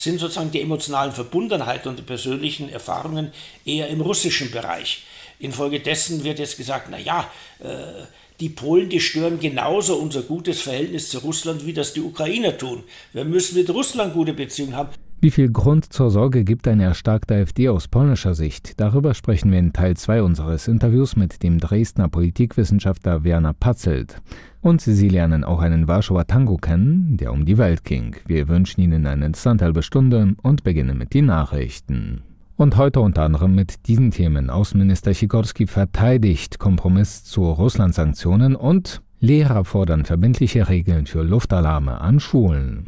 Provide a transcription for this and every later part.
sind sozusagen die emotionalen Verbundenheit und die persönlichen Erfahrungen eher im russischen Bereich. Infolgedessen wird jetzt gesagt, die Polen, die stören genauso unser gutes Verhältnis zu Russland, wie das die Ukrainer tun. Wir müssen mit Russland gute Beziehungen haben. Wie viel Grund zur Sorge gibt eine erstarkte AfD aus polnischer Sicht? Darüber sprechen wir in Teil 2 unseres Interviews mit dem Dresdner Politikwissenschaftler Werner Patzelt. Und Sie lernen auch einen Warschauer Tango kennen, der um die Welt ging. Wir wünschen Ihnen eine interessante halbe Stunde und beginnen mit den Nachrichten. Und heute unter anderem mit diesen Themen. Außenminister Sikorski verteidigt Kompromiss zu Russland-Sanktionen und Lehrer fordern verbindliche Regeln für Luftalarme an Schulen.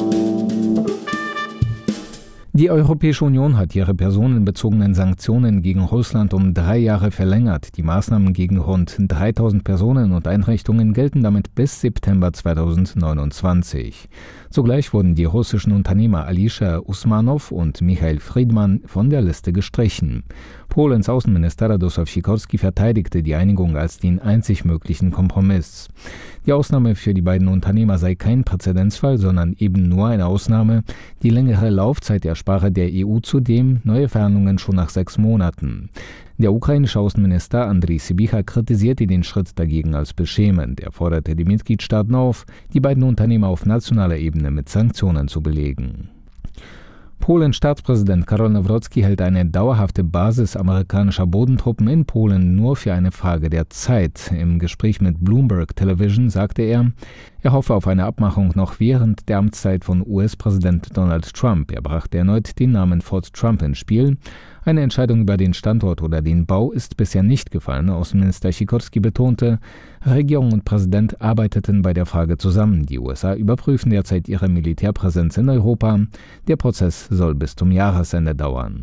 Die Europäische Union hat ihre personenbezogenen Sanktionen gegen Russland um 3 Jahre verlängert. Die Maßnahmen gegen rund 3000 Personen und Einrichtungen gelten damit bis September 2029. Zugleich wurden die russischen Unternehmer Alisher Usmanow und Michail Friedman von der Liste gestrichen. Polens Außenminister Radosław Sikorski verteidigte die Einigung als den einzig möglichen Kompromiss. Die Ausnahme für die beiden Unternehmer sei kein Präzedenzfall, sondern eben nur eine Ausnahme. Die längere Laufzeit erspare der EU zudem neue Verhandlungen schon nach 6 Monaten. Der ukrainische Außenminister Andriy Sybiha kritisierte den Schritt dagegen als beschämend. Er forderte die Mitgliedstaaten auf, die beiden Unternehmer auf nationaler Ebene mit Sanktionen zu belegen. Polens Staatspräsident Karol Nawrocki hält eine dauerhafte Basis amerikanischer Bodentruppen in Polen nur für eine Frage der Zeit. Im Gespräch mit Bloomberg Television sagte er hoffe auf eine Abmachung noch während der Amtszeit von US-Präsident Donald Trump. Er brachte erneut den Namen Fort Trump ins Spiel. Eine Entscheidung über den Standort oder den Bau ist bisher nicht gefallen. Außenminister Sikorski betonte, Regierung und Präsident arbeiteten bei der Frage zusammen. Die USA überprüfen derzeit ihre Militärpräsenz in Europa. Der Prozess soll bis zum Jahresende dauern.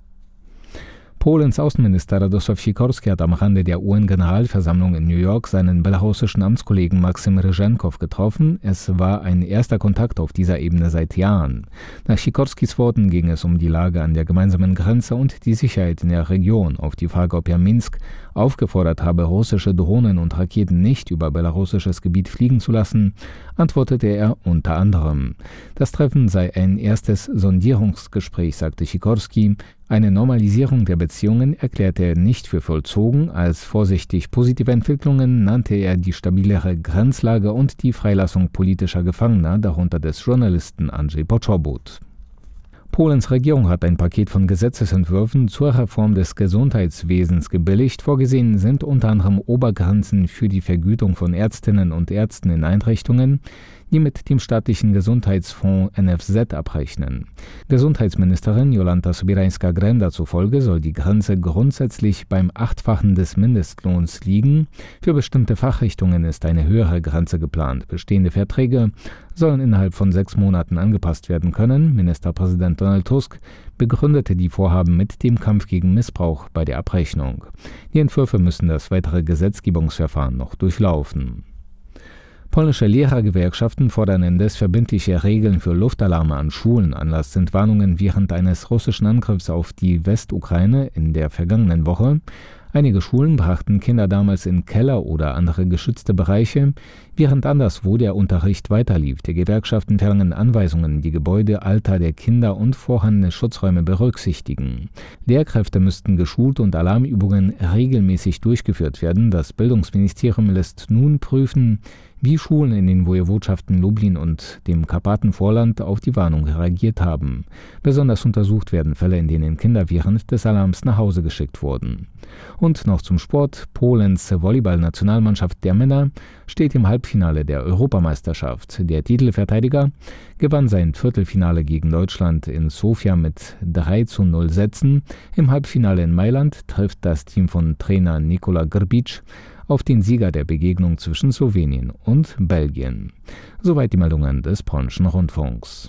Polens Außenminister Radosław Sikorski hat am Rande der UN-Generalversammlung in New York seinen belarussischen Amtskollegen Maxim Ryzhenkow getroffen. Es war ein erster Kontakt auf dieser Ebene seit Jahren. Nach Sikorskis Worten ging es um die Lage an der gemeinsamen Grenze und die Sicherheit in der Region. Auf die Frage, ob er Minsk aufgefordert habe, russische Drohnen und Raketen nicht über belarussisches Gebiet fliegen zu lassen, antwortete er unter anderem. Das Treffen sei ein erstes Sondierungsgespräch, sagte Sikorski. Eine Normalisierung der Beziehungen erklärte er nicht für vollzogen. Als vorsichtig positive Entwicklungen nannte er die stabilere Grenzlage und die Freilassung politischer Gefangener, darunter des Journalisten Andrzej Poczobut. Polens Regierung hat ein Paket von Gesetzesentwürfen zur Reform des Gesundheitswesens gebilligt. Vorgesehen sind unter anderem Obergrenzen für die Vergütung von Ärztinnen und Ärzten in Einrichtungen, die mit dem staatlichen Gesundheitsfonds NFZ abrechnen. Gesundheitsministerin Jolanta Sobierańska-Grenda zufolge soll die Grenze grundsätzlich beim 8-fachen des Mindestlohns liegen. Für bestimmte Fachrichtungen ist eine höhere Grenze geplant. Bestehende Verträge sollen innerhalb von 6 Monaten angepasst werden können. Ministerpräsident Donald Tusk begründete die Vorhaben mit dem Kampf gegen Missbrauch bei der Abrechnung. Die Entwürfe müssen das weitere Gesetzgebungsverfahren noch durchlaufen. Polnische Lehrergewerkschaften fordern indes verbindliche Regeln für Luftalarme an Schulen. Anlass sind Warnungen während eines russischen Angriffs auf die Westukraine in der vergangenen Woche. Einige Schulen brachten Kinder damals in Keller oder andere geschützte Bereiche, während anderswo der Unterricht weiterlief. Die Gewerkschaften verlangen Anweisungen, die Gebäudealter der Kinder und vorhandene Schutzräume berücksichtigen. Lehrkräfte müssten geschult und Alarmübungen regelmäßig durchgeführt werden. Das Bildungsministerium lässt nun prüfen, wie Schulen in den Woiwodschaften Lublin und dem Karpatenvorland auf die Warnung reagiert haben. Besonders untersucht werden Fälle, in denen Kinder während des Alarms nach Hause geschickt wurden. Und noch zum Sport. Polens Volleyball-Nationalmannschaft der Männer steht im Halbfinale der Europameisterschaft. Der Titelverteidiger gewann sein Viertelfinale gegen Deutschland in Sofia mit 3:0 Sätzen. Im Halbfinale in Mailand trifft das Team von Trainer Nikola Grbic auf den Sieger der Begegnung zwischen Slowenien und Belgien. Soweit die Meldungen des Polnischen Rundfunks.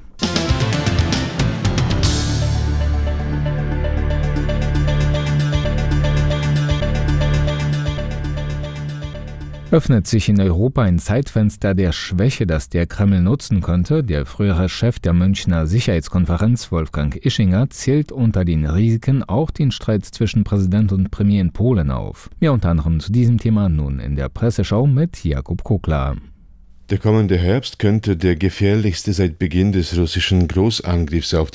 Öffnet sich in Europa ein Zeitfenster der Schwäche, das der Kreml nutzen könnte. Der frühere Chef der Münchner Sicherheitskonferenz, Wolfgang Ischinger, zählt unter den Risiken auch den Streit zwischen Präsident und Premier in Polen auf. Mehr unter anderem zu diesem Thema nun in der Presseschau mit Jakub Kukla. Der kommende Herbst könnte der gefährlichste seit Beginn des russischen Großangriffs auf